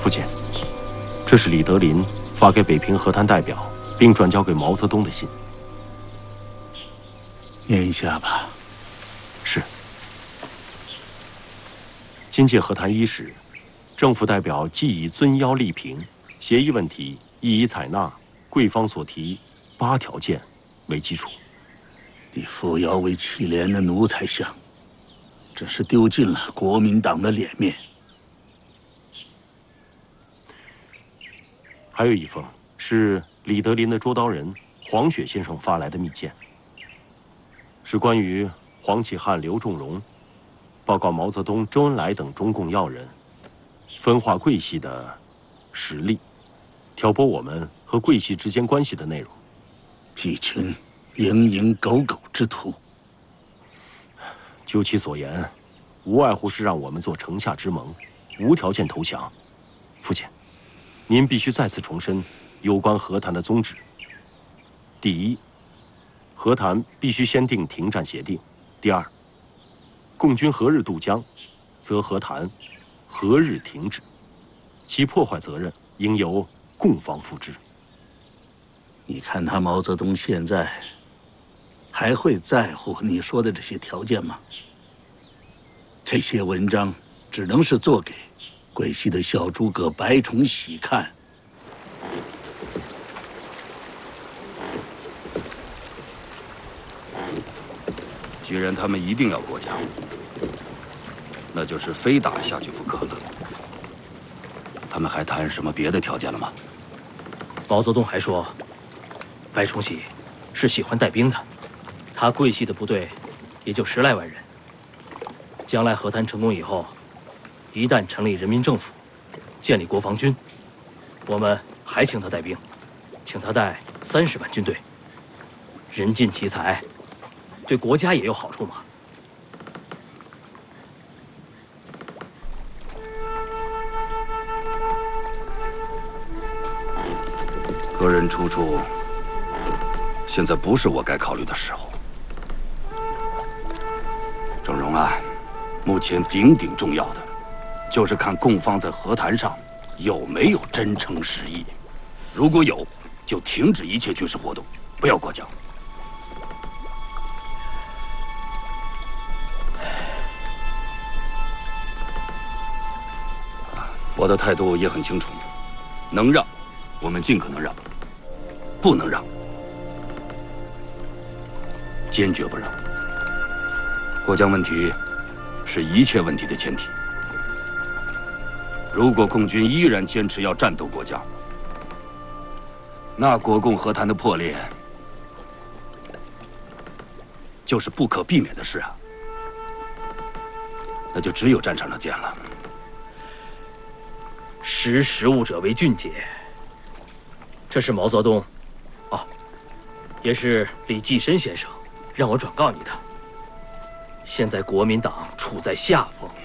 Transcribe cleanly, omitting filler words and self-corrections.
父亲，这是李德林发给北平和谈代表，并转交给毛泽东的信。 念一下吧。 是。今届和谈伊始，政府代表既以遵邀力平协议问题，亦以采纳贵方所提8条件为基础。 你扶摇为乞怜的奴才相，这是丢尽了国民党的脸面。 还有一封是李德林的捉刀人黄雪先生发来的密件，是关于黄启汉、刘仲荣报告毛泽东、周恩来等中共要人分化桂系的实力，挑拨我们和桂系之间关系的内容。 几群蝇营狗苟之徒。 就其所言，无外乎是让我们做城下之盟，无条件投降。父亲，您必须再次重申有关和谈的宗旨。第一，和谈必须先订停战协定；第二，共军何日渡江，则和谈何日停止，其破坏责任应由共方负之。 你看他毛泽东现在还会在乎你说的这些条件吗？这些文章只能是做给桂系的小诸葛白崇禧看。 既然他们一定要过江，那就是非打下去不可了。他们还谈什么别的条件了吗？ 毛泽东还说，白崇禧是喜欢带兵的，他桂系的部队也就10来万人。将来和谈成功以后，一旦成立人民政府，建立国防军，我们还请他带兵，请他带30万军队，人尽其才，对国家也有好处嘛。 个人出处，现在不是我该考虑的时候。郑荣啊，目前顶重要的，就是看共方在和谈上有没有真诚实意。如果有，就停止一切军事活动，不要过江。我的态度也很清楚，能让，我们尽可能让；不能让，坚决不让。过江问题是一切问题的前提。如果共军依然坚持要战斗过江，那国共和谈的破裂就是不可避免的事啊。那就只有战场上见了。 识时务者为俊杰，这是毛泽东，也是李济深先生让我转告你的。现在国民党处在下风，